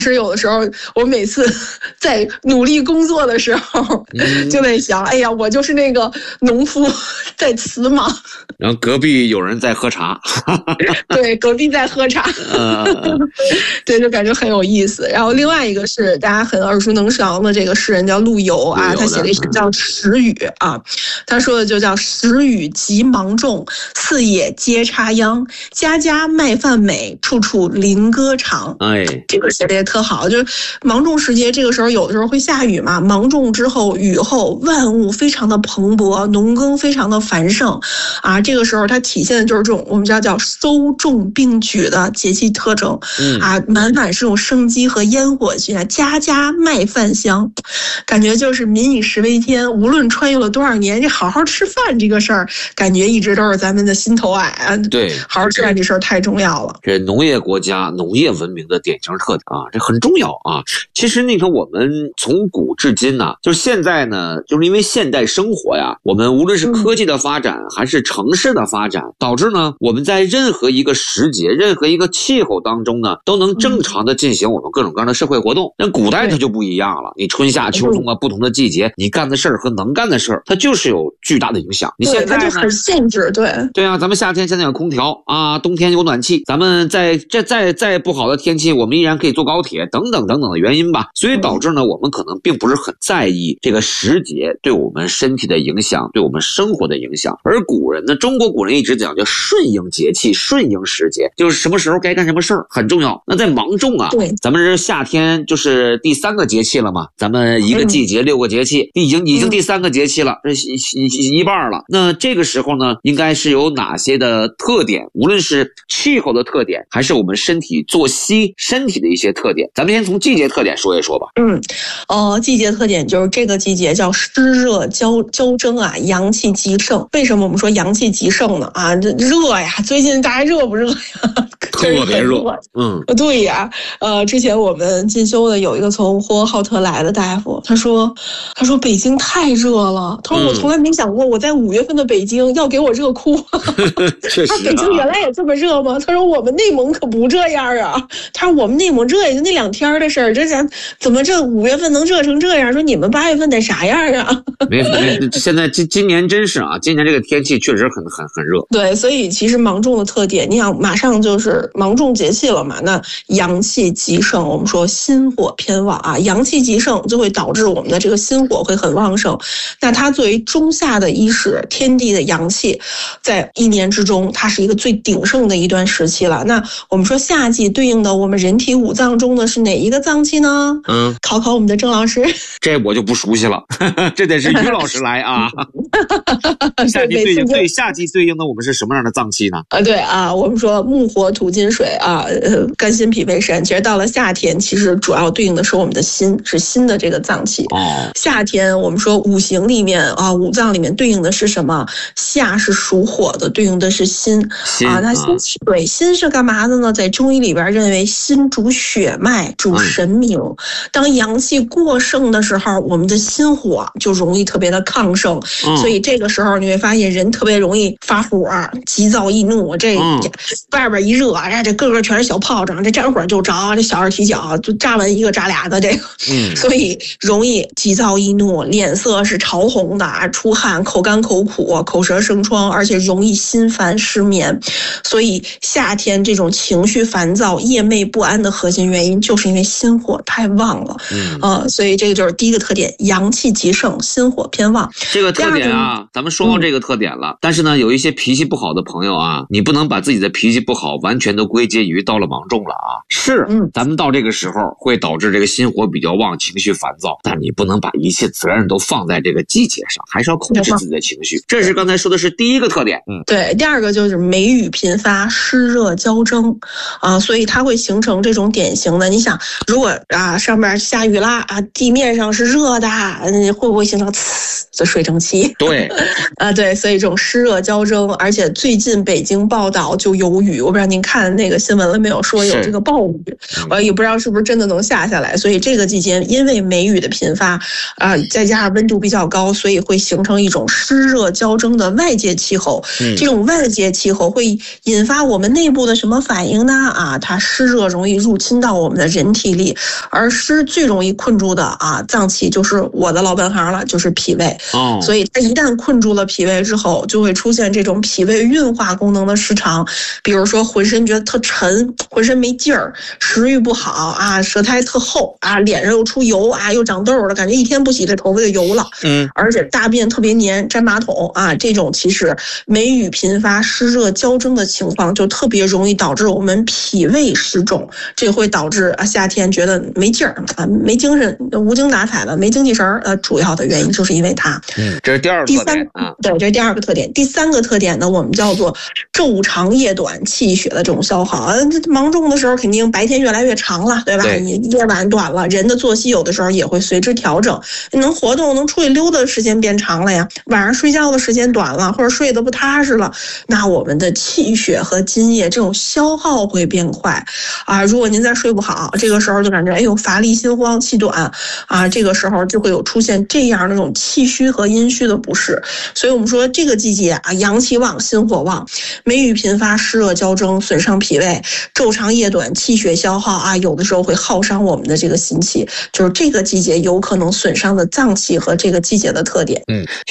是有的时候，我每次在努力工作的时候，就在想，哎呀，我就是那个农夫在此忙。 然后隔壁有人在喝茶， 对，隔壁在喝茶，对，就感觉很有意思。然后另外一个是大家很耳熟能详的这个诗人叫陆游啊，他写了一首叫《时雨》啊，他说的就叫时雨急芒种，四野皆插秧，家家麦饭美，处处菱歌长。 哎， 这个写的也特好，就是芒种时节，这个时候有的时候会下雨嘛，芒种之后雨后万物非常的蓬勃，农耕非常的繁盛啊，这个时候它体现的就是这种我们叫搜种并举的节气特征啊，满满是这种生机和烟火气啊，家家麦饭香，感觉就是民以食为天，无论穿越了多少年，这好好吃饭这个事儿，感觉一直都是咱们的心头爱啊。 对， 好好吃饭这事儿太重要了。 这农业国家、农业文明的典型特点啊，这很重要啊。其实你看，我们从古至今呢，就是现在呢，就是因为现代生活呀，我们无论是科技的发展还是城市的发展，导致呢，我们在任何一个时节、任何一个气候当中呢，都能正常的进行我们各种各样的社会活动。那古代它就不一样了，你春夏秋冬啊，不同的季节，你干的事儿和能干的事儿，它就是有巨大的影响。你现在呢， 它就很限制，对啊，咱们夏天现在有空调啊，冬天有暖气，咱们再不好的天气，我们依然可以坐高铁，等等等等的原因吧。所以导致呢，我们可能并不是很在意这个时节对我们身体的影响，对我们生活的影响。而古人呢，中国古人一直讲叫顺应节气，顺应时节，就是什么时候该干什么事儿很重要。那在芒种啊，咱们这夏天就是第3个节气了嘛，咱们一个季节6个节气，已经第3个节气了，这一半了。那这个时候呢，应该是有哪些的特点？无论是气候的特点，还是我们身体作息、身体的一些特点，咱们先从季节特点说一说吧。 季节特点就是这个季节叫湿热交争啊，阳气极盛。为什么我们说阳气极盛呢？啊，这热呀，最近大家热不热呀？ 特别热。 对呀，之前我们进修的有一个从呼和浩特来的大夫，他说北京太热了，他说我从来没想过我在5月份的北京要给我热哭。 确实， 北京原来也这么热吗？他说我们内蒙可不这样啊。他说我们内蒙这也就那2天的事儿，这怎么这5月份能热成这样？说你们8月份得啥样啊？ 没，现在今年真是啊，今年这个天气确实很热。 对，所以其实芒种的特点，你想马上就是芒种节气了嘛，那阳气极盛，我们说心火偏旺啊，阳气极盛就会导致我们的这个心火会很旺盛。那它作为中夏的伊始，天地的阳气，在1年之中，它是一个最鼎盛的一段时期了。那我们说夏季对应的我们人体5脏中的是哪一个脏器呢？考我们的郑老师。 这我就不熟悉了，这得是于老师来啊。夏季对应的我们是什么样的脏器呢？ 对啊，我们说木火土金水啊，肝心脾肺肾。其实到了夏天，其实主要对应的是我们的心，是心的这个脏器。夏天我们说五行里面啊，5脏里面对应的是什么？夏是属火的，对应的是心啊。那心是干嘛的呢？在中医里边认为心主血脉，主神明。当阳气过盛的时候，我们的心火就容易特别的亢盛，所以这个时候你会发现人特别容易发火、急躁易怒。这外边一热，这个个全是小炮仗，这沾火就着，这小二踢脚就炸完一个炸俩的这个，所以容易急躁易怒，脸色是潮红的，出汗，口干口苦，口舌生疮，而且容易心烦失眠。所以夏天这种情绪烦躁、夜寐不安的核心原因，就是因为心火太旺了。所以这个就是第一个特点，阳气极盛，心火偏旺。 这个特点啊，咱们说过这个特点了。但是呢，有一些脾气不好的朋友啊，你不能把自己的脾气不好完全都归结于到了芒种了啊。是，咱们到这个时候会导致这个心火比较旺，情绪烦躁，但你不能把一切责任都放在这个季节上，还是要控制自己的情绪。这是刚才说的是第一个特点。 对，第二个就是梅雨频发，湿热交争啊，所以它会形成这种典型的。你想，如果上面下雨啦地面上是热的，会不会形成的水蒸气？ 对， 对，所以这种湿热交争，而且最近北京报道就有雨，我不知道您看那个新闻了没有，说有这个暴雨，也不知道是不是真的能下来。所以这个季节因为梅雨的频发再加上温度比较高，所以会形成一种湿热交争的外界气候。这种外界气候会引发我们内部的什么反应呢？它湿热容易入侵到我们们的人体里，而湿最容易困住的啊脏器就是我的老本行了，就是脾胃。所以它一旦困住了脾胃之后，就会出现这种脾胃运化功能的失常，比如说浑身觉得特沉，浑身没劲儿，食欲不好啊，舌苔特厚啊，脸上又出油啊，又长痘了，感觉一天不洗这头发就油了。而且大便特别黏，粘马桶啊，这种其实梅雨频发、湿热交蒸的情况，就特别容易导致我们脾胃湿重，这会导致夏天觉得没劲儿啊，没精神，无精打采的，没精气神儿。主要的原因就是因为它。 这是第二个特点啊。 对，这是第二个特点。第三个特点呢，我们叫做昼长夜短，气血的这种消耗。忙重的时候，肯定白天越来越长了，对吧？你夜晚短了，人的作息有的时候也会随之调整。能活动、能出去溜达的时间变长了呀，晚上睡觉的时间短了，或者睡得不踏实了，那我们的气血和津液这种消耗会变快啊。如果您再睡不好，这个时候就感觉乏力、心慌、气短啊，这个时候就会有出现这样那种气虚和阴虚的不适。所以我们说这个季节啊，阳气旺，心火旺，梅雨频发，湿热交蒸，损伤脾胃，昼长夜短，气血消耗啊，有的时候会耗伤我们的这个心气，就是这个季节有可能损伤的脏器和这个季节的特点。